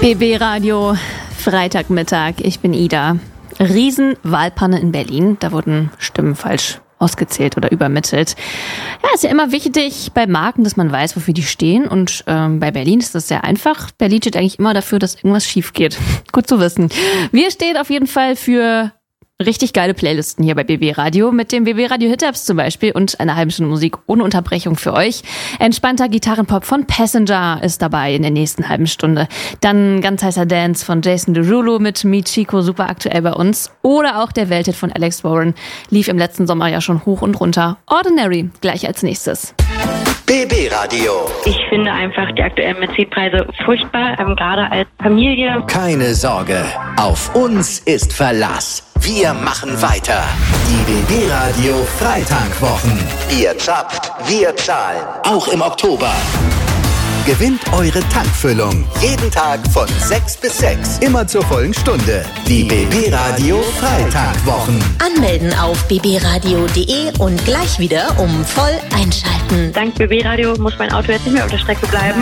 BB Radio, Freitagmittag, ich bin Ida. Riesenwahlpanne in Berlin, da wurden Stimmen falsch ausgezählt oder übermittelt. Ja, ist ja immer wichtig bei Marken, dass man weiß, wofür die stehen. Und bei Berlin ist das sehr einfach. Berlin steht eigentlich immer dafür, dass irgendwas schief geht. Gut zu wissen. Wir stehen auf jeden Fall für richtig geile Playlisten hier bei BB Radio mit dem BB Radio Hit-Ups zum Beispiel und einer halben Stunde Musik ohne Unterbrechung für euch. Entspannter Gitarrenpop von Passenger ist dabei in der nächsten halben Stunde. Dann ganz heißer Dance von Jason Derulo mit Michiko, super aktuell bei uns. Oder auch der Welthit von Alex Warren, lief im letzten Sommer ja schon hoch und runter. Ordinary, gleich als nächstes. BB Radio. Ich finde einfach die aktuellen Benzinpreise furchtbar, gerade als Familie. Keine Sorge, auf uns ist Verlass. Wir machen weiter. Die BB Radio Freitankwochen. Ihr zapft, wir zahlen. Auch im Oktober. Gewinnt eure Tankfüllung. Jeden Tag von 6 bis 6. Immer zur vollen Stunde. Die BB Radio Freitankwochen. Anmelden auf bbradio.de und gleich wieder voll einschalten. Dank BB Radio muss mein Auto jetzt nicht mehr auf der Strecke bleiben.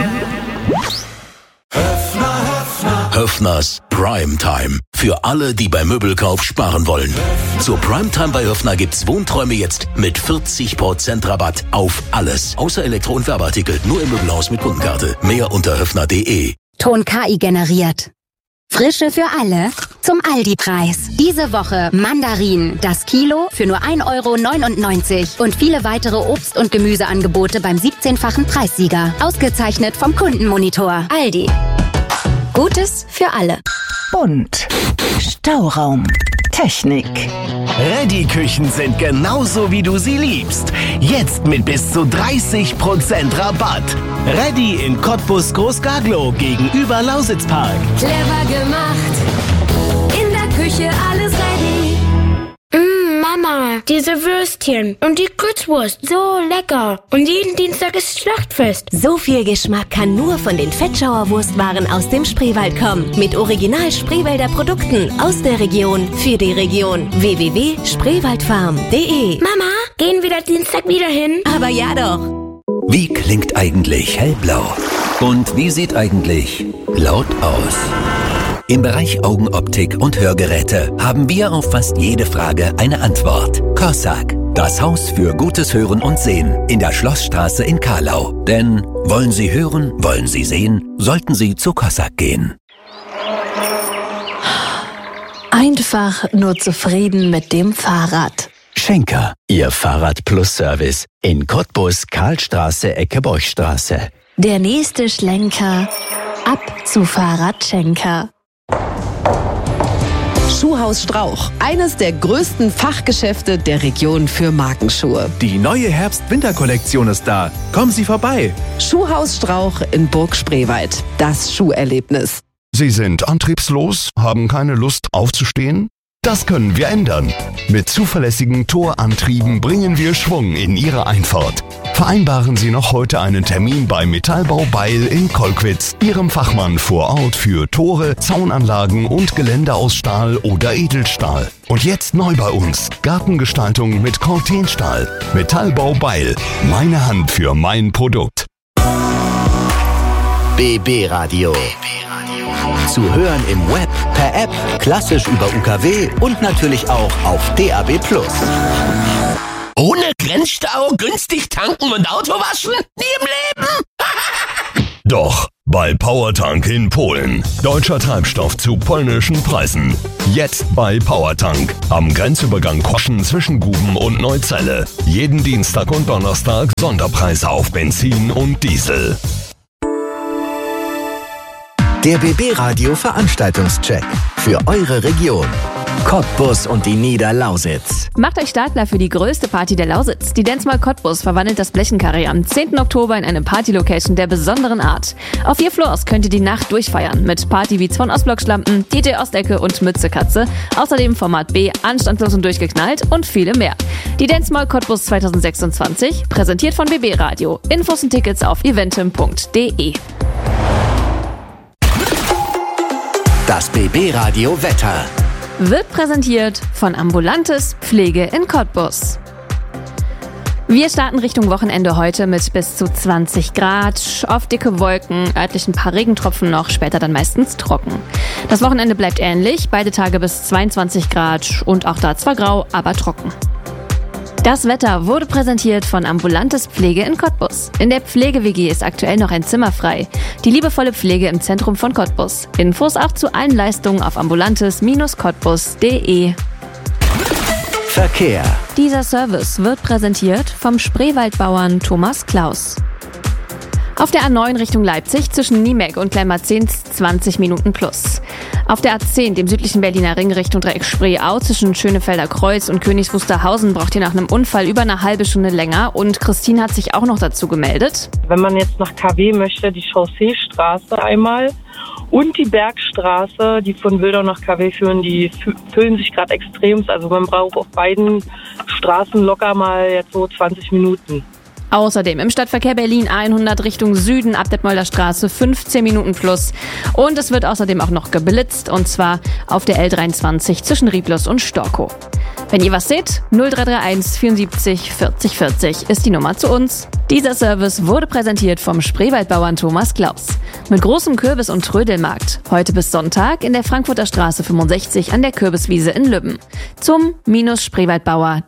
Höffners Primetime. Für alle, die beim Möbelkauf sparen wollen. Zur Primetime bei Höffner gibt's Wohnträume jetzt mit 40% Rabatt auf alles. Außer Elektro- und Werbeartikel. Nur im Möbelhaus mit Kundenkarte. Mehr unter höffner.de. Ton KI generiert. Frische für alle zum Aldi-Preis. Diese Woche Mandarinen, das Kilo für nur 1,99 € und viele weitere Obst- und Gemüseangebote beim 17-fachen Preissieger. Ausgezeichnet vom Kundenmonitor. Aldi. Gutes für alle. Bunt. Stauraum. Technik. Ready-Küchen sind genauso, wie du sie liebst. Jetzt mit bis zu 30% Rabatt. Ready in Cottbus Großgaglow gegenüber Lausitzpark. Clever gemacht. In der Küche alles ready. Mama, diese Würstchen und die Kurzwurst, so lecker. Und jeden Dienstag ist Schlachtfest. So viel Geschmack kann nur von den Fettschauer Wurstwaren aus dem Spreewald kommen. Mit original Spreewälder Produkten aus der Region für die Region. www.spreewaldfarm.de. Mama, gehen wir da Dienstag wieder hin? Aber ja doch. Wie klingt eigentlich hellblau? Und wie sieht eigentlich laut aus? Im Bereich Augenoptik und Hörgeräte haben wir auf fast jede Frage eine Antwort. Corsac, das Haus für gutes Hören und Sehen in der Schlossstraße in Carlau. Denn wollen Sie hören, wollen Sie sehen, sollten Sie zu Corsac gehen. Einfach nur zufrieden mit dem Fahrrad. Schenker, Ihr Fahrrad-Plus-Service in Cottbus, Karlstraße, Ecke Borchstraße. Der nächste Schlenker ab zu Fahrradschenker. Schuhhaus Strauch, eines der größten Fachgeschäfte der Region für Markenschuhe. Die neue Herbst-Winter-Kollektion ist da. Kommen Sie vorbei. Schuhhaus Strauch in Burg Spreewald. Das Schuherlebnis. Sie sind antriebslos, haben keine Lust aufzustehen? Das können wir ändern. Mit zuverlässigen Torantrieben bringen wir Schwung in Ihre Einfahrt. Vereinbaren Sie noch heute einen Termin bei Metallbau Beil in Kolkwitz, Ihrem Fachmann vor Ort für Tore, Zaunanlagen und Geländer aus Stahl oder Edelstahl. Und jetzt neu bei uns, Gartengestaltung mit Cortenstahl. Metallbau Beil, meine Hand für mein Produkt. BB Radio. Zu hören im Web, per App, klassisch über UKW und natürlich auch auf DAB+. Ohne Grenzstau, günstig tanken und Auto waschen? Nie im Leben! Doch, bei Powertank in Polen. Deutscher Treibstoff zu polnischen Preisen. Jetzt bei Powertank. Am Grenzübergang Koschen zwischen Guben und Neuzelle. Jeden Dienstag und Donnerstag Sonderpreise auf Benzin und Diesel. Der BB Radio Veranstaltungscheck für eure Region. Cottbus und die Niederlausitz. Macht euch startklar für die größte Party der Lausitz. Die Dance Mall Cottbus verwandelt das Blechenkarree am 10. Oktober in eine Party-Location der besonderen Art. Auf 4 Floors könnt ihr die Nacht durchfeiern mit Partybeats von Ostblockschlampen, DJ Ostecke und Mützekatze. Außerdem Format B, anstandslos und durchgeknallt und viele mehr. Die Dance Mall Cottbus 2026, präsentiert von BB Radio. Infos und Tickets auf eventim.de. Das BB Radio Wetter Wird präsentiert von Ambulantes Pflege in Cottbus. Wir starten Richtung Wochenende heute mit bis zu 20 Grad, oft dicke Wolken, örtlich ein paar Regentropfen noch, später dann meistens trocken. Das Wochenende bleibt ähnlich, beide Tage bis 22 Grad und auch da zwar grau, aber trocken. Das Wetter wurde präsentiert von Ambulantes Pflege in Cottbus. In der Pflege-WG ist aktuell noch ein Zimmer frei. Die liebevolle Pflege im Zentrum von Cottbus. Infos auch zu allen Leistungen auf ambulantes-cottbus.de. Verkehr. Dieser Service wird präsentiert vom Spreewaldbauern Thomas Klaus. Auf der A9 Richtung Leipzig zwischen Niemek und Kleinmarzehns 20 Minuten plus. Auf der A10, dem südlichen Berliner Ring Richtung Dreieck Spreeau zwischen Schönefelder Kreuz und Königs Wusterhausen braucht ihr nach einem Unfall über eine halbe Stunde länger und Christine hat sich auch noch dazu gemeldet. Wenn man jetzt nach KW möchte, die Chausseestraße einmal und die Bergstraße, die von Wildau nach KW führen, die füllen sich gerade extremst. Also man braucht auf beiden Straßen locker mal jetzt so 20 Minuten. Außerdem im Stadtverkehr Berlin 100 Richtung Süden ab Detmolder Straße 15 Minuten plus. Und es wird außerdem auch noch geblitzt und zwar auf der L23 zwischen Rieblus und Storkow. Wenn ihr was seht, 0331 74 40 40 ist die Nummer zu uns. Dieser Service wurde präsentiert vom Spreewaldbauern Thomas Klaus. Mit großem Kürbis- und Trödelmarkt. Heute bis Sonntag in der Frankfurter Straße 65 an der Kürbiswiese in Lübben. Zum -spreewaldbauer.de